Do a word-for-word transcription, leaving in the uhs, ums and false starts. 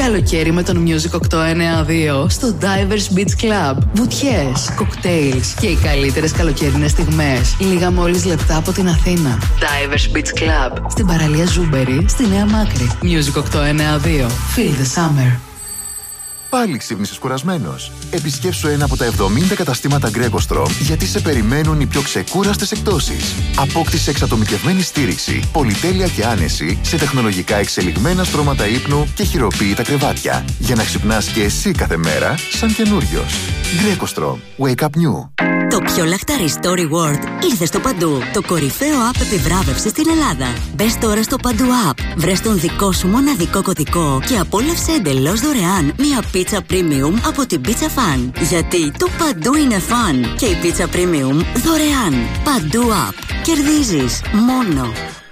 Καλοκαίρι με τον Music οκτακόσια ενενήντα δύο στο Divers Beach Club. Βουτιές, κοκτέιλς και οι καλύτερες καλοκαιρινές στιγμές. Λίγα μόλις λεπτά από την Αθήνα. Divers Beach Club στην παραλία Ζούμπερι στη Νέα Μάκρη. Music οκτακόσια ενενήντα δύο. Feel the summer. Πάλι ξύπνησες κουρασμένος? Επισκέψου ένα από τα εβδομήντα καταστήματα Greco-Strom, γιατί σε περιμένουν οι πιο ξεκούραστες εκπτώσεις. Απόκτησε εξατομικευμένη στήριξη, πολυτέλεια και άνεση σε τεχνολογικά εξελιγμένα στρώματα ύπνου και χειροποίητα κρεβάτια, για να ξυπνάς και εσύ κάθε μέρα σαν καινούριος. Greco-Strom. Wake up new. Το πιο λαχταρί στο Reward ήρθε στο Παντού. Το κορυφαίο app επιβράβευσης στην Ελλάδα. Μπες τώρα στο Παντού app, βρες τον δικό σου μοναδικό κωδικό και απόλαυσε εντελώς δωρεάν μια πίτσα premium από την Pizza Fan. Γιατί το Παντού είναι fun και η πίτσα premium δωρεάν. Παντού app. Κερδίζεις μόνο